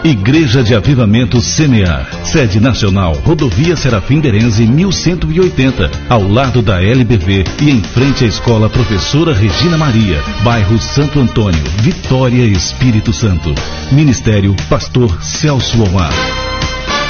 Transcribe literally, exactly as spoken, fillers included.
Igreja de Avivamento Semear. Sede nacional, Rodovia Serafim Derenze, mil cento e oitenta, ao lado da L B V e em frente à Escola Professora Regina Maria, bairro Santo Antônio, Vitória, Espírito Santo. Ministério Pastor Celso Omar.